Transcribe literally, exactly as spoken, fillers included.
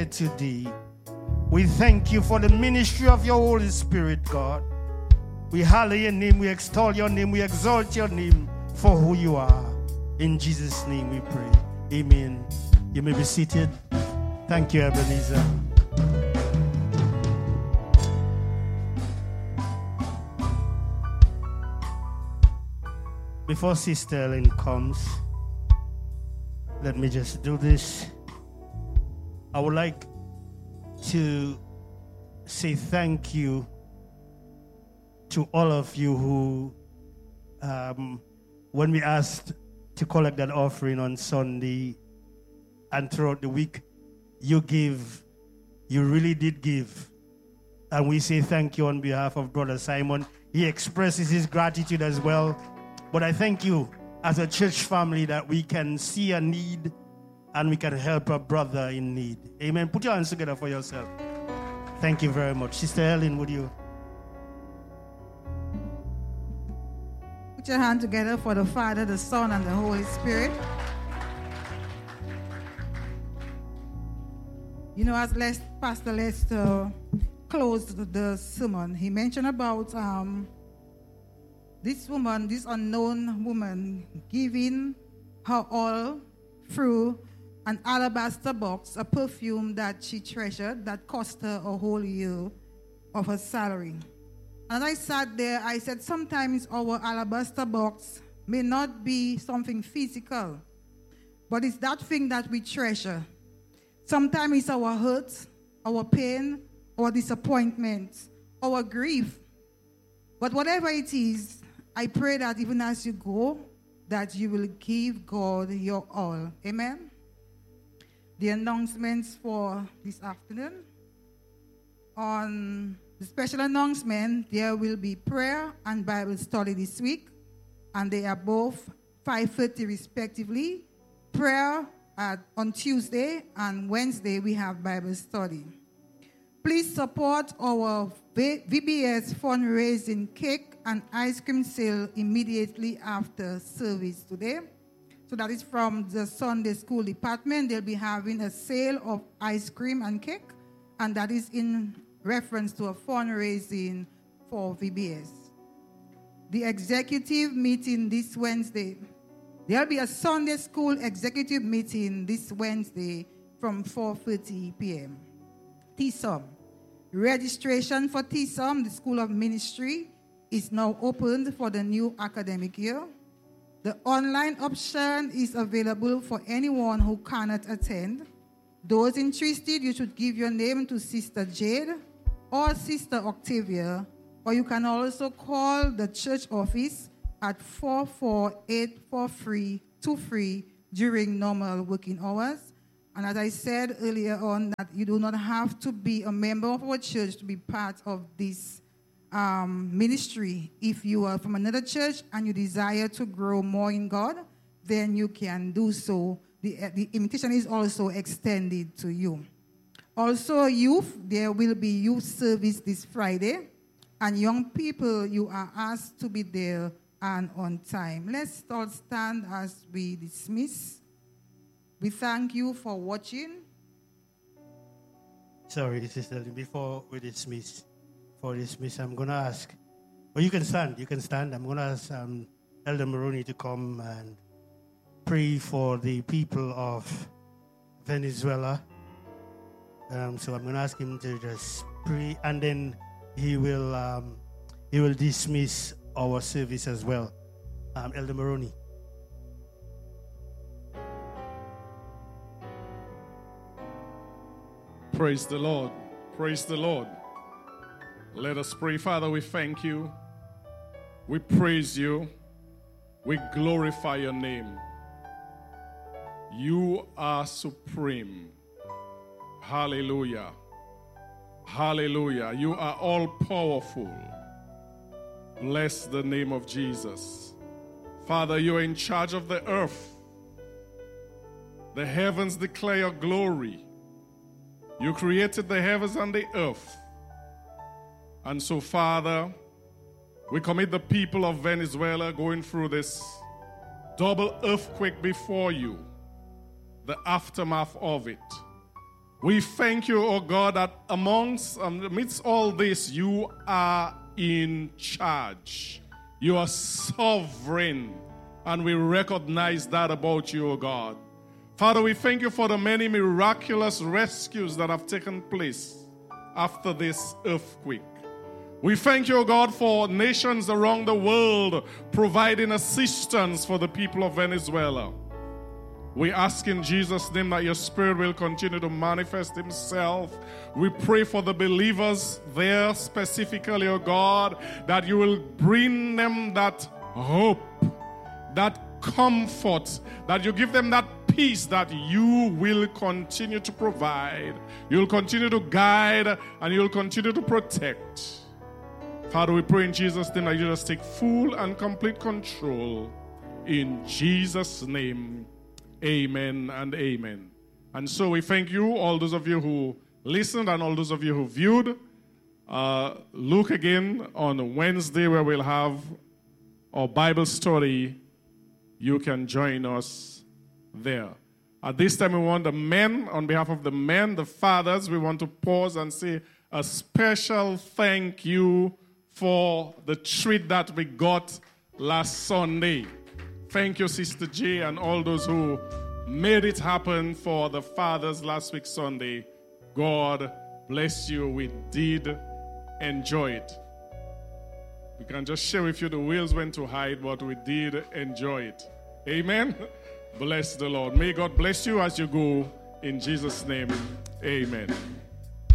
to thee. We thank you for the ministry of your Holy Spirit, God. We hallow your name, we extol your name, we exalt your name for who you are. In Jesus' name we pray. Amen. You may be seated. Thank you, Ebenezer. Before Sister Ellen comes, let me just do this. I would like to say thank you to all of you who, um, when we asked to collect that offering on Sunday and throughout the week, you give, you really did give. And we say thank you on behalf of Brother Simon. He expresses his gratitude as well. But I thank you as a church family that we can see a need and we can help a brother in need. Amen. Put your hands together for yourself. Thank you very much. Sister Helen, would you? Put your hand together for the Father, the Son, and the Holy Spirit. You know, as Les, Pastor Lester closed the sermon, he mentioned about um, this woman, this unknown woman, giving her all through an alabaster box, a perfume that she treasured that cost her a whole year of her salary. And I sat there, I said, sometimes our alabaster box may not be something physical, but it's that thing that we treasure. Sometimes it's our hurt, our pain, our disappointment, our grief. But whatever it is, I pray that even as you go, that you will give God your all. Amen? The announcements for this afternoon. On the special announcement, there will be prayer and Bible study this week, and they are both five thirty respectively. Prayer at, on Tuesday, and Wednesday we have Bible study. Please support our V B S fundraising cake and ice cream sale immediately after service today. So that is from the Sunday school department. They'll be having a sale of ice cream and cake, and that is in reference to a fundraising for V B S. The executive meeting this Wednesday. There'll be a Sunday school executive meeting this Wednesday from four thirty p.m. T S O M. Registration for T S O M, the School of Ministry, is now opened for the new academic year. The online option is available for anyone who cannot attend. Those interested, you should give your name to Sister Jade or Sister Octavia, or you can also call the church office at four four eight four three two three during normal working hours. And as I said earlier on, that you do not have to be a member of our church to be part of this um, ministry. If you are from another church and you desire to grow more in God, then you can do so. The, the invitation is also extended to you. Also, youth, there will be youth service this Friday. And young people, you are asked to be there and on time. Let's all stand as we dismiss. We thank you for watching. Sorry, Sister, before we dismiss, for dismiss, I'm going to ask, well, you can stand, you can stand. I'm going to ask um, Elder Maroney to come and pray for the people of Venezuela. Um, so I'm going to ask him to just pray, and then he will um, he will dismiss our service as well. Um, Elder Maroney. Praise the Lord. Praise the Lord. Let us pray. Father, we thank you. We praise you. We glorify your name. You are supreme. Hallelujah. Hallelujah. You are all powerful. Bless the name of Jesus. Father, you are in charge of the earth. The heavens declare your glory. You created the heavens and the earth. And so, Father, we commit the people of Venezuela going through this double earthquake before you, the aftermath of it. We thank you, oh God, that amongst, um, amidst all this, you are in charge. You are sovereign, and we recognize that about you, oh God. Father, we thank you for the many miraculous rescues that have taken place after this earthquake. We thank you, O God, for nations around the world providing assistance for the people of Venezuela. We ask in Jesus' name that your Spirit will continue to manifest himself. We pray for the believers there specifically, O God, that you will bring them that hope, that comfort, that you give them that peace that you will continue to provide. You'll continue to guide and you'll continue to protect. Father, we pray in Jesus' name that you just take full and complete control. In Jesus' name, amen and amen. And so we thank you, all those of you who listened and all those of you who viewed. Uh, look again on Wednesday where we'll have our Bible story. You can join us there. At this time, we want the men, on behalf of the men, the fathers, we want to pause and say a special thank you for the treat that we got last Sunday. Thank you, Sister J, and all those who made it happen for the fathers last week Sunday. God bless you. We did enjoy it. We can just share with you the wheels went to hide, but we did enjoy it. Amen. Bless the Lord. May God bless you as you go. In Jesus' name, amen.